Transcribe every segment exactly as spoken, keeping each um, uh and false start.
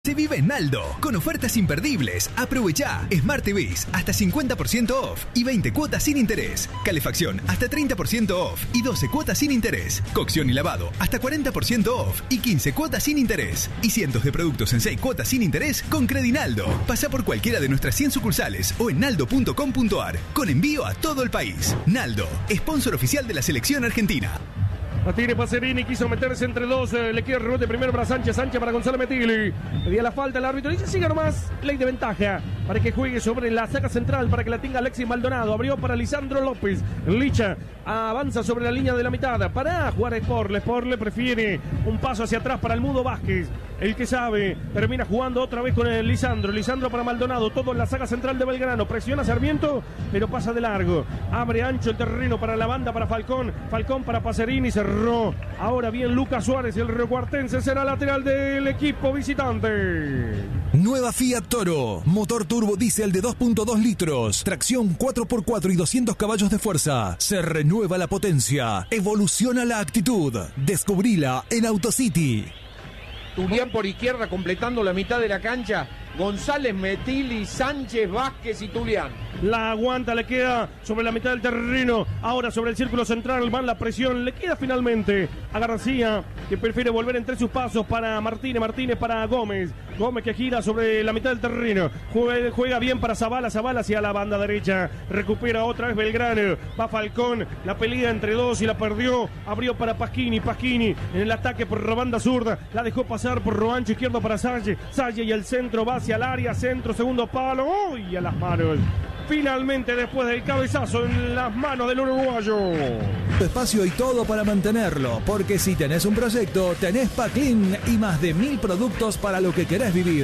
Se vive en Naldo, con ofertas imperdibles. Aprovecha Smart T Vs hasta cincuenta por ciento off y veinte cuotas sin interés. Calefacción hasta treinta por ciento off y doce cuotas sin interés. Cocción y lavado hasta cuarenta por ciento off y quince cuotas sin interés. Y cientos de productos en seis cuotas sin interés con Credinaldo. Pasa por cualquiera de nuestras cien sucursales o en naldo punto com punto ar, con envío a todo el país. Naldo, sponsor oficial de la selección argentina. Martínez Pacerini quiso meterse entre dos, eh, le queda el rebote primero para Sánchez, Sánchez para Gonzalo Metilli, pedía la falta el árbitro, dice siga nomás, ley de ventaja, para que juegue sobre la saca central, para que la tenga Alexis Maldonado, abrió para Lisandro López, Licha avanza sobre la línea de la mitad, para jugar a Sporle, Sporle prefiere un paso hacia atrás para el Mudo Vázquez, el que sabe, termina jugando otra vez con el Lisandro, Lisandro para Maldonado, todo en la saga central de Belgrano, presiona Sarmiento, pero pasa de largo, abre ancho el terreno para la banda, para Falcón, Falcón para Pacerini, cerró, ahora bien Lucas Suárez, el riocuartense será lateral del equipo visitante. Nueva Fiat Toro, motor turbo diésel de dos punto dos litros, tracción cuatro por cuatro y doscientos caballos de fuerza, se renueva la potencia, evoluciona la actitud, descubrila en Autocity. Tulián por izquierda completando la mitad de la cancha, González, Metilli, Sánchez, Vázquez y Tulián. La aguanta, le queda sobre la mitad del terreno, ahora sobre el círculo central, va la presión, le queda finalmente a García, que prefiere volver entre sus pasos para Martínez, Martínez para Gómez, Gómez que gira sobre la mitad del terreno, juega, juega bien para Zavala, Zavala hacia la banda derecha, recupera otra vez Belgrano, va Falcón, la pelea entre dos y la perdió, abrió para Pasquini, Pasquini en el ataque por la banda zurda, la dejó pasar por Roancho izquierdo para Salle, Salle y el centro va hacia el área, centro, segundo palo, ¡uy! A las manos. Finalmente, después del cabezazo en las manos del uruguayo. Espacio y todo para mantenerlo, porque si tenés un proyecto, tenés Paclin y más de mil productos para lo que querés vivir.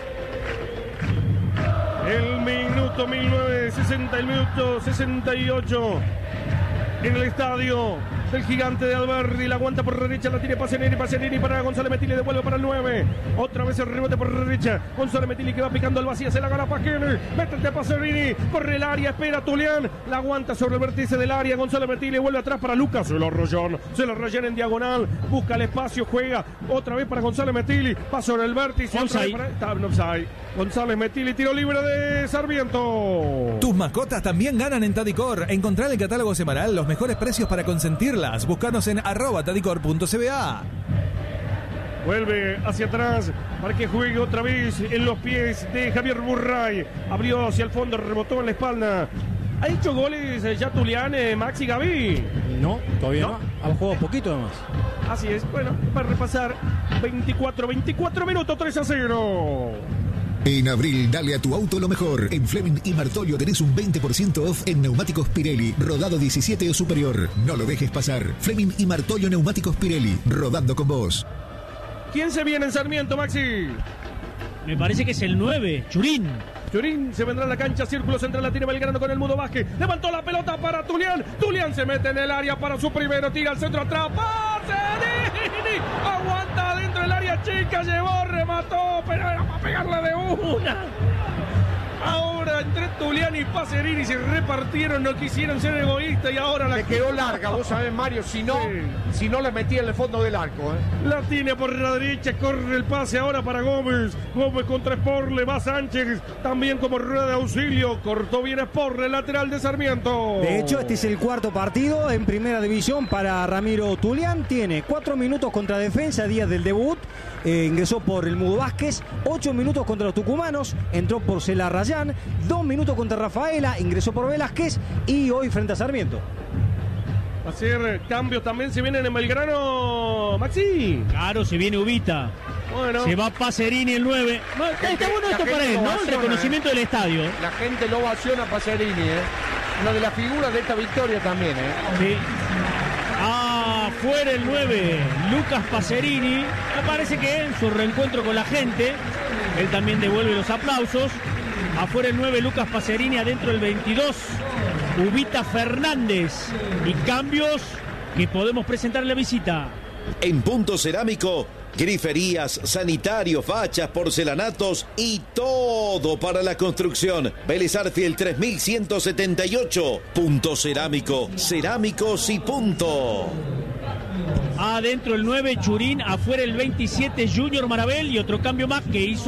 El minuto mil novecientos sesenta, el minuto sesenta y ocho en el estadio del Gigante de Alberdi, la aguanta por derecha, la tiene Pacerini, Pacerini para Gonzalo Metilli, devuelve para el nueve, otra vez el rebote por derecha, Gonzalo Metilli que va picando el vacío, se la gana Pasquini, métete Pacerini, corre el área, espera Tulián, la aguanta sobre el vértice del área, Gonzalo Metilli vuelve atrás para Lucas, se lo arrollan, se lo arrollan en diagonal, busca el espacio, juega otra vez para Gonzalo Metilli, pasa sobre el vértice, otra vez para... Está, no, González Metilli, tiro libre de Sarmiento. Tus mascotas también ganan en Tadicor. Encontrá en el catálogo semanal los mejores precios para consentirlas. Buscanos en arroba tadicor punto c b a. Vuelve hacia atrás para que juegue otra vez en los pies de Javier Burray. Abrió hacia el fondo, rebotó en la espalda. ¿Ha hecho goles ya Tulián, eh, Maxi, Gaby? No, todavía no. no. Ha jugado poquito además. Así es. Bueno, para repasar, veinticuatro, veinticuatro minutos, tres a cero. En abril, dale a tu auto lo mejor. En Fleming y Martolio tenés un veinte por ciento off en neumáticos Pirelli, rodado diecisiete o superior. No lo dejes pasar. Fleming y Martolio Neumáticos Pirelli, rodando con vos. ¿Quién se viene en Sarmiento, Maxi? Me parece que es el nueve, Churín. Churín se vendrá a la cancha, círculo central, la tiene Belgrano con el Mudo Vázquez. Levantó la pelota para Tulián. Tulián se mete en el área para su primero, tira al centro atrás. ¡Pacerini! Aguanta dentro del área chica, llevó, remató, pero era para pegarla de una. Ahora entre Tulián y Pacerini se repartieron, no quisieron ser egoístas y ahora la... Le quedó larga, vos sabés, Mario, si no, sí. si no le metía en el fondo del arco. ¿eh? La tiene por la derecha, corre el pase ahora para Gómez. Gómez contra Sporle, va Sánchez, también como rueda de auxilio. Cortó bien Sporle, lateral de Sarmiento. De hecho, este es el cuarto partido en primera división para Ramiro Tulián. Tiene cuatro minutos contra Defensa, día del debut. Eh, ingresó por el Mudo Vázquez, ocho minutos contra los tucumanos, entró por Cela Rayán, dos minutos contra Rafaela, ingresó por Velázquez y hoy frente a Sarmiento. Hacer cambios también se vienen en Belgrano, Maxi. Claro, se viene Ubita. Bueno. Se va Pacerini el nueve. No, está, está bueno esto para él, ¿no? El reconocimiento eh. del estadio. La gente lo ovaciona a Pacerini, ¿eh? Una de las figuras de esta victoria también, ¿eh? Sí. Ah, fuera el nueve, Lucas Pacerini. Me parece que en su reencuentro con la gente, él también devuelve los aplausos. Afuera el nueve, Lucas Pacerini. Adentro el veintidós, Ubita Fernández. Y cambios que podemos presentar en la visita. En Punto Cerámico, griferías, sanitarios, fachas, porcelanatos y todo para la construcción. Vélez Arfiel tres mil ciento setenta y ocho. Punto Cerámico, cerámicos y punto. Adentro el nueve, Churín. Afuera el veintisiete, Junior Marabel. Y otro cambio más que hizo